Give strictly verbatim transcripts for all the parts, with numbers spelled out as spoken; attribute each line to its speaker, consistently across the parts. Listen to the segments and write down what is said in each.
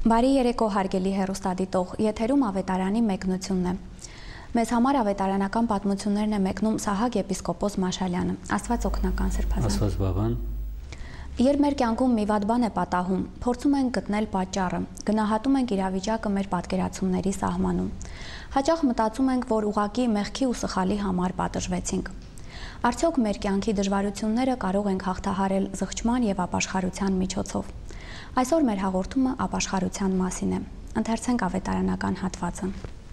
Speaker 1: Բարի երեկո հարգելի հեռուստադիտող, եթերում ավետարանի մեկնությունն է։ Մեզ համար ավետարանական պատմություններն է մեկնում Սահակ եպիսկոպոս Մաշալյանը։ Աստված օգնական Սրբազան։
Speaker 2: Աստված բավան։
Speaker 1: Երբ մեր կյանքում մի վատ բան է պատահում, փորձում ենք գտնել պատճառը, գնահատում ենք իրավիճակը մեր պատկերացումների սահմանում։ Հաճախ մտածում ենք, որ ուղղակի մեղքի ու սխալի համար պատժվեցինք։ Արդյոք մեր կյանքի դժվարությունները կարող ենք հաղթահարել զղջման եւ ապաշխարության միջոցով։ Այսօր մեր հաղորդումը ապաշխարության մասին է։ Ընթերցենք ավետարանական հատվածը։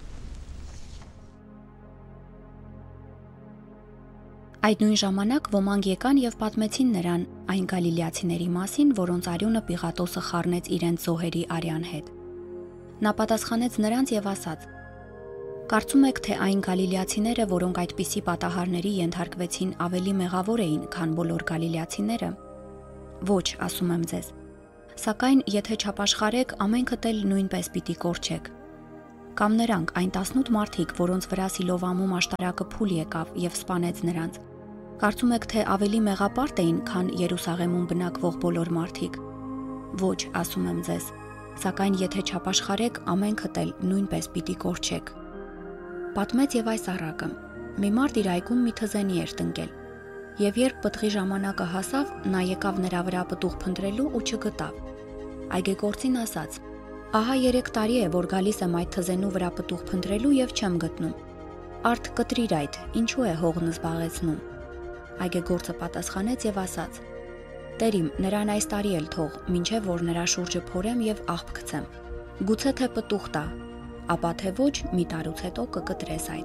Speaker 1: Այդ նույն ժամանակ ոմանք եկան եւ պատմեցին նրան այն գալիլեացիների մասին, որոնց արյունը Պիղատոսը խառնեց իրենց զոհերի արյան հետ։ Նա պատասխանեց նրանց եւ ասաց. Կարծում եք, թե այն գալիլեացիները, որոնք այդպիսի պատահարների ենթարկվեցին, ավելի մեղավոր էին, քան բոլոր գալիլեացիները։ Ոչ, ասում եմ ձեզ։ Սակայն, եթե չապաշխարեք, ամենքդ էլ նույնպես պիտի կորչեք։ Կամ նրանք, այն տասնութ մարդիկ, որոնց վրա Սիլովամում աշտարակը փուլ եկավ եւ սպանեց նրանց։ Կարծում եք, թե ավելի մեղապարտ էին, քան Երուսաղեմում բնակվող բոլոր մարդիկ։ Ոչ, ասում եմ ձեզ։ Սակայն, եթե չապաշխարեք, ամենքդ էլ նույնպես պիտի կորչեք։ Պատմեց եւ այս առակը. մի մարդ իր այգում մի թզենի էր տնկել, եւ երբ պտղի ժամանակը հասավ, նա եկավ նրա վրա պտուղ փնտրելու ու չգտավ։ Այգեգործին ասաց. Ահա երեք տարի է, որ գալիս եմ այդ թզենու վրա պտուղ փնտրելու եւ չեմ գտնում։ Արդ կտրիր այդ, ինչու է հողն զբաղեցնում։ Այգեգործը պատասխանեց եւ ասաց. Տերիմ, նրան այս տարի էլ թող, մինչեւ որ նրա շուրջը փորեմ եւ աղբ գցեմ։ Գուցե թե պտուղ տա, ապա թե ոչ, մի տարուց հետո կկտրես այդ։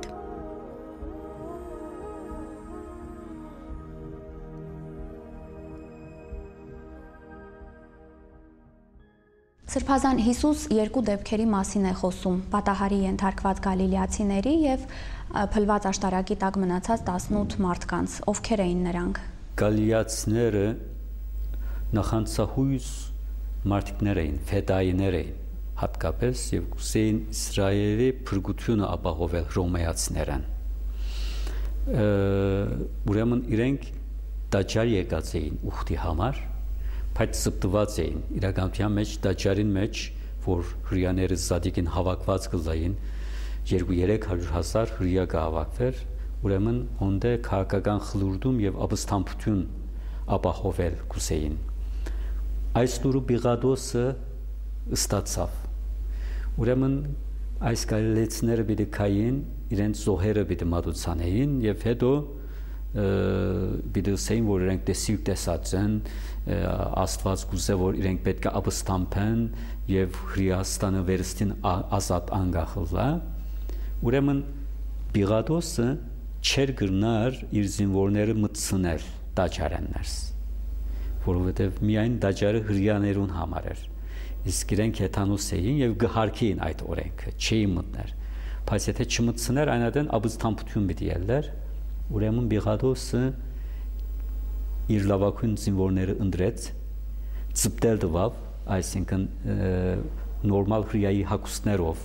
Speaker 1: Սրբազան Հիսուս երկու դեպքերի մասին է խոսում՝ պատահարի ենթարկված գալիլեացիների եւ փլված աշտարակի տակ մնացած տասնութ մարդկանց։ Ովքեր էին նրանք։
Speaker 2: Գալիլեացիները նախանցահույս մարդիկներ էին, ֆեդայիներ էին, հատկապես եւ կուսեին Իսրայելի փրկությունը ապահովել հռոմեացիներն։ Ուրեմն իրենք դաջար եկած էին ուխտի համար, բայց սպտված էին իրականության մեջ դաջարին մեջ, որ հրեաները զադիկին հավաքված կլային, երկու-երեք հարյուր հազար հրեա կհավաքվեր, ուրեմն հոնդե քաղաքական խլուրդում եւ ապստամբություն ապահովել կուսեին։ Այս լուրը Պիղատոսը ստացավ։ Ուրեմն այս գալիլեացիները պիտի կային, իրենց զոհերը պիտի մատուցանեին եւ հետո պիտի ասեին, որ իրենք տեսիք տեսած են, Աստված գուզե, որ իրենք պետք է ապստամբեն եւ Հրեաստանը վերստին ազատ անգախլա։ Ուրեմն Պիղատոսը չեր գնար իր զինվորները մտցնել դաջարաններս, որովհետեւ միայն դաջարը հրեաներուն համար էր։ Իսկ իրենք հեթանոս էին եւ գհարքեին այդ օրենքը, չէին մտներ։ Բայց եթե չմտցներ, այնադեն ապստամբություն պիտի ելներ, ուրեմն Պիղատոսը իր լավագույն զինվորները ընտրեց, ծպտել տվավ, այսինքն նորմալ հրեայի հագուստներով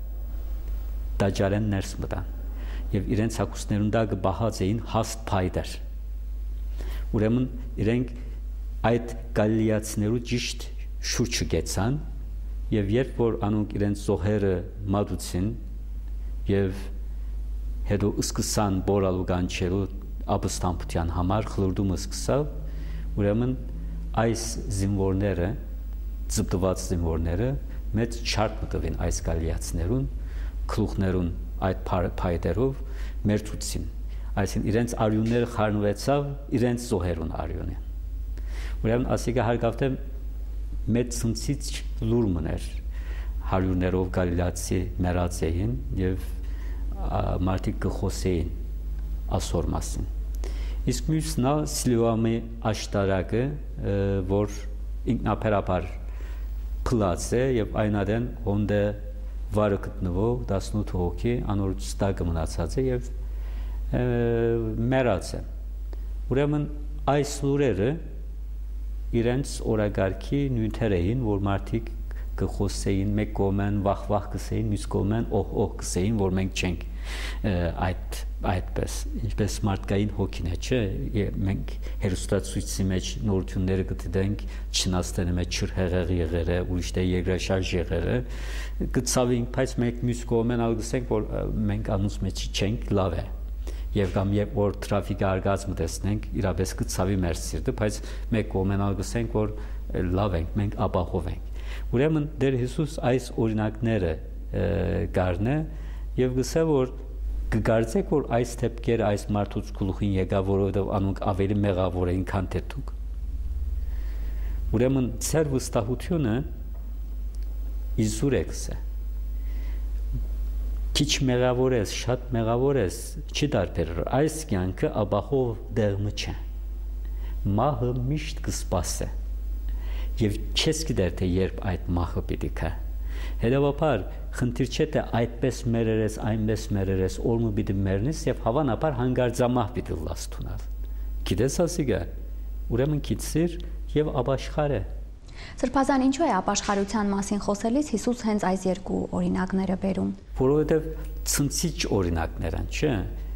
Speaker 2: դաջարեն ներս մտան եւ իրենց հագուստներուն տակ բահած էին հաստ փայտեր։ Ուրեմն իրենք այդ գալիլեացիներու ճիշտ շուրջը գեցան եւ երբ որ անոնք իրենց զոհերը մատուցին եւ հետո սկսան բորալու կանչելու ապստամբության համար խլուրդումը սկսավ, ուրեմն այս զինվորները, ծպտված զինվորները մեծ չարտ մտվին այս գալիլեացիներուն, գլուխներուն այդ փայտերով մերթուցին, այսինքն իրենց արյունները խառնվեցավ իրենց զոհերուն արյունը։ Ուրեմն ասիկա հարգավտե մեծ ցնցիչ լուր մներ, հարյուրներով գալիլեացի մեռած էին եւ մարդիկ կխոսեին ասոր մասին։ Իսկ մյուսն է Սիլովամի աշտարակը, որ ինքնաբերաբար փլած է եւ այնադեն հոնդե վարը գտնվող տասնութ հոգի անորոց տակը մնացած է եւ մեռած է։ Ուրեմն այս լուրերը իրենց օրագարկի նյութեր էին, որ մարդիկ կխոսեին, մեկ կողմեն վախ-վախ կսեին, մյուս կողմեն օհ-օհ կսեին, որ մենք չենք այդ այդպես, ինչպես մարդկային հոգին է, չէ, մենք հերոստացույցի մեջ նորությունները կդիտենք, չնաստենի մեջ չրհեղեղ եղերը, ուրիշտե երկրաշարժ եղերը, կցավենք, բայց մենք մյուս կողմեն ալ գսենք, որ մենք անուց մեջ չենք, լավ է։ Եվ կամ երբ որ տրաֆիկը արգածը տեսնենք, իրապես կցավի մեր սիրտը, բայց մեկ կողմեն ալ գսենք, որ լավ ենք, մենք ապահով ենք։ Ուրեմն Տեր Հիսուս այս օրինակները գարնե եւ գսե որ կգարձեք որ այս թեփքերը այս մարդուց գլուխին եկավ որովհետեւ անոնք ավելի մեղավոր էին քան թե դուք։ Ուրեմն ծեր վստահությունը իզուր եկսե։ Քիչ մեղավոր ես, շատ մեղավոր ես, չի դարբերır։ Այս կյանքը ապահով դեղը չէ։ Մահը միշտ կսպասե։ Եվ չես գիտեր թե երբ այդ մահը պիտի գա։ Հետևաբար խնդիր չէ թե այդպես մերերես, այնպես մերերես, օրը պիտի մեռնես եւ հավանաբար հանգարձամահ պիտի լաս տունալ։ Գիտես ասիգա, ուրեմն քիծիր եւ ապաշխարե։
Speaker 1: Սրբազան ինչու է ապաշխարության մասին խոսելիս Հիսուս հենց այս երկու օրինակները բերում։
Speaker 2: Որովհետեւ ցնցիչ օրինակներ են, չէ՞։